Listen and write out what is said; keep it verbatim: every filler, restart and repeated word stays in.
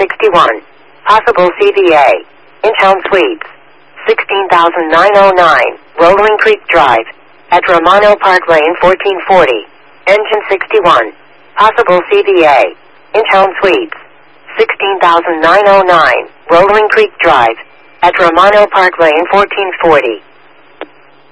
sixty-one. Possible C V A. In-town suites. sixteen thousand nine hundred nine. Rolling Creek Drive. At Romano Parkway in fourteen forty. Engine sixty-one. Possible C V A. In-town suites. sixteen thousand nine hundred nine. Rolling Creek Drive. At Romano Parkway in fourteen forty.